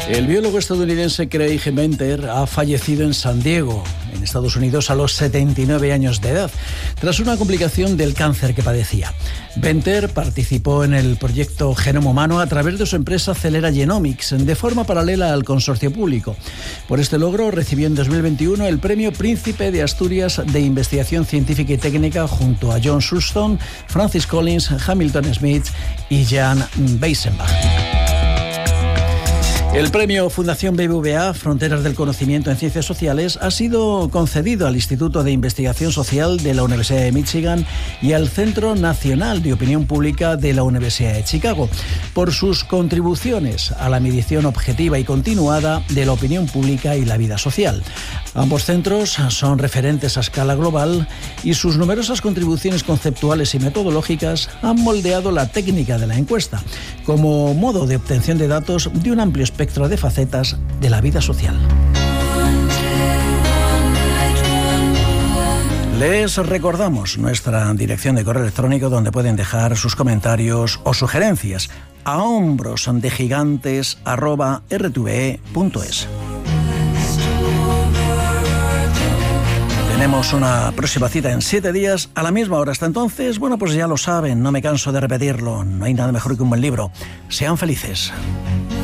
El biólogo estadounidense Craig Venter ha fallecido en San Diego, en Estados Unidos, a los 79 años de edad, tras una complicación del cáncer que padecía. Venter participó en el proyecto Genoma Humano a través de su empresa Celera Genomics, de forma paralela al consorcio público. Por este logro recibió en 2021 el Premio Príncipe de Asturias de Investigación Científica y Técnica junto a John Sulston, Francis Collins, Hamilton Smith y Jan Weisenbach. El premio Fundación BBVA Fronteras del Conocimiento en Ciencias Sociales ha sido concedido al Instituto de Investigación Social de la Universidad de Michigan y al Centro Nacional de Opinión Pública de la Universidad de Chicago por sus contribuciones a la medición objetiva y continuada de la opinión pública y la vida social. Ambos centros son referentes a escala global y sus numerosas contribuciones conceptuales y metodológicas han moldeado la técnica de la encuesta como modo de obtención de datos de un amplio espectro de facetas de la vida social. Les recordamos nuestra dirección de correo electrónico donde pueden dejar sus comentarios o sugerencias a hombrosdegigantes@rtve.es. Tenemos una próxima cita en 7 días a la misma hora. Hasta entonces, bueno, pues ya lo saben, no me canso de repetirlo, no hay nada mejor que un buen libro. Sean felices.